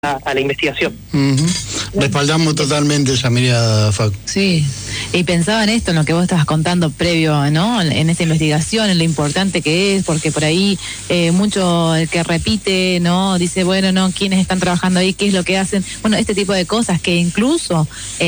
a la investigación. Respaldamos totalmente esa mirada, Facu. Sí, y pensaba en esto, en lo que vos estabas contando previo, ¿no? En esa investigación, en lo importante que es, porque por ahí mucho el que repite, ¿no? Dice, bueno, no, ¿quiénes están trabajando ahí? ¿Qué es lo que hacen? Bueno, este tipo de cosas que incluso...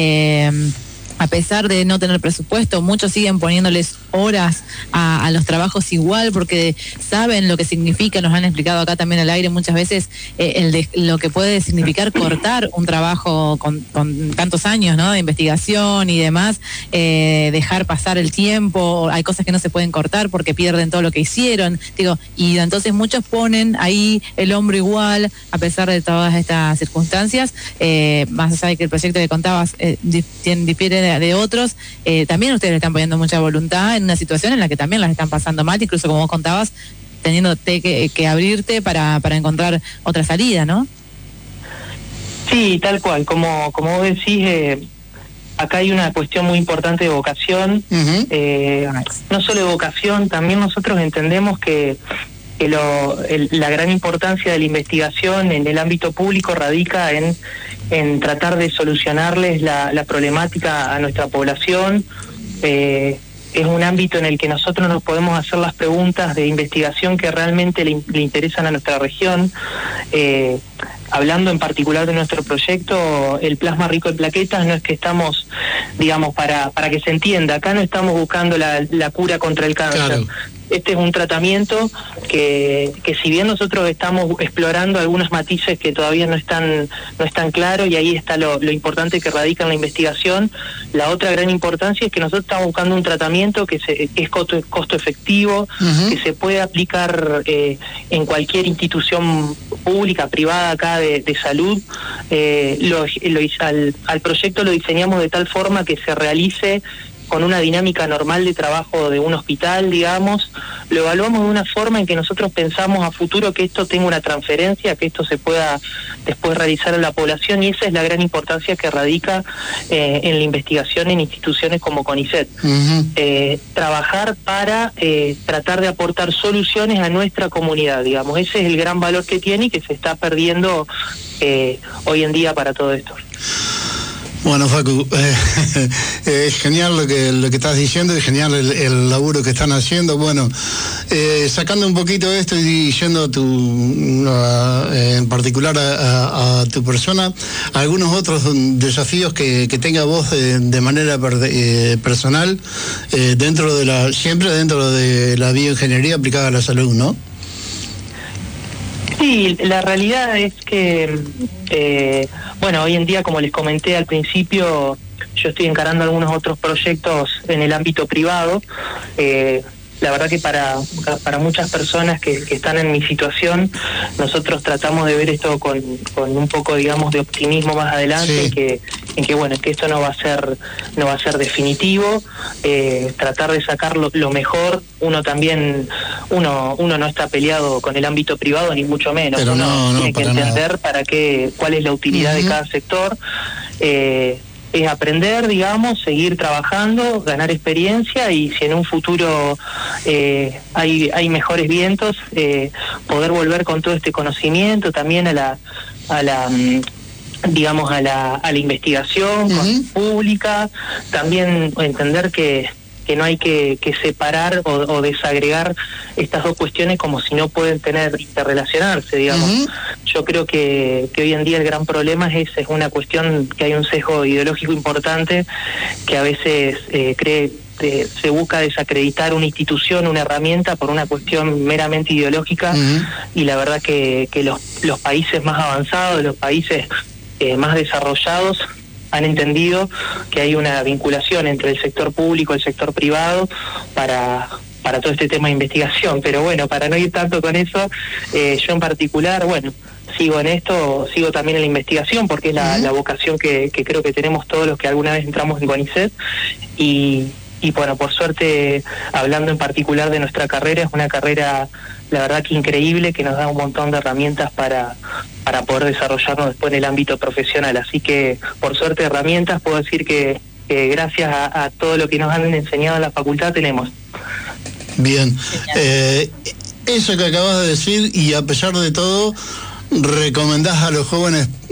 a pesar de no tener presupuesto, muchos siguen poniéndoles horas a los trabajos igual porque saben lo que significa, nos han explicado acá también al aire muchas veces lo que puede significar cortar un trabajo con tantos años, ¿no? De investigación y demás, dejar pasar el tiempo, hay cosas que no se pueden cortar porque pierden todo lo que hicieron, digo, y entonces muchos ponen ahí el hombro igual a pesar de todas estas circunstancias, más allá de que el proyecto que contabas difiere de otros, también ustedes le están poniendo mucha voluntad en una situación en la que también las están pasando mal, incluso como vos contabas, teniéndote que abrirte para encontrar otra salida, ¿no? Sí, tal cual, como vos decís, acá hay una cuestión muy importante de vocación, no solo de vocación, también nosotros entendemos que la gran importancia de la investigación en el ámbito público radica en tratar de solucionarles la problemática a nuestra población. Es un ámbito en el que nosotros nos podemos hacer las preguntas de investigación que realmente le interesan a nuestra región. Hablando en particular de nuestro proyecto, el plasma rico en plaquetas, no es que estamos, digamos, para que se entienda, acá no estamos buscando la cura contra el cáncer. Claro. Este es un tratamiento que si bien nosotros estamos explorando algunos matices que todavía no están claros, y ahí está lo importante que radica en la investigación, la otra gran importancia es que nosotros estamos buscando un tratamiento que es costo efectivo, que se puede aplicar en cualquier institución pública, privada acá de salud. Al proyecto lo diseñamos de tal forma que se realice con una dinámica normal de trabajo de un hospital, digamos. Lo evaluamos de una forma en que nosotros pensamos a futuro que esto tenga una transferencia, que esto se pueda después realizar en la población, y esa es la gran importancia que radica en la investigación en instituciones como CONICET. Trabajar para tratar de aportar soluciones a nuestra comunidad, digamos. Ese es el gran valor que tiene y que se está perdiendo hoy en día para todo esto. Bueno, Facu, es genial lo que estás diciendo, es genial el laburo que están haciendo. Bueno, sacando un poquito de esto y yendo en particular a tu persona, algunos otros desafíos que tenga vos de manera personal, siempre dentro de la bioingeniería aplicada a la salud, ¿no? Sí, la realidad es que, bueno, hoy en día, como les comenté al principio, yo estoy encarando algunos otros proyectos en el ámbito privado. La verdad que para muchas personas que están en mi situación, nosotros tratamos de ver esto con un poco, digamos, de optimismo más adelante, sí. en que bueno, que esto no va a ser definitivo, tratar de sacar lo mejor. Uno no está peleado con el ámbito privado, ni mucho menos. Pero uno tiene que entender nada. cuál es la utilidad de cada sector. Es aprender, digamos, seguir trabajando, ganar experiencia, y si en un futuro hay mejores vientos, poder volver con todo este conocimiento también a la investigación pública, también entender que no hay que separar o desagregar estas dos cuestiones como si no pueden interrelacionarse, digamos. Yo creo que hoy en día el gran problema es una cuestión que hay un sesgo ideológico importante, que a veces se busca desacreditar una institución, una herramienta, por una cuestión meramente ideológica, y la verdad que los países más avanzados, los países más desarrollados, han entendido que hay una vinculación entre el sector público y el sector privado para todo este tema de investigación. Pero bueno, para no ir tanto con eso, yo en particular, bueno, sigo en esto, sigo también en la investigación, porque es la vocación que creo que tenemos todos los que alguna vez entramos en CONICET, y bueno, por suerte, hablando en particular de nuestra carrera, es una carrera, la verdad que increíble, que nos da un montón de herramientas para poder desarrollarnos después en el ámbito profesional. Así que, por suerte, herramientas, puedo decir que gracias a todo lo que nos han enseñado en la facultad tenemos. Bien. Eso que acabas de decir, y a pesar de todo, recomendás a los jóvenes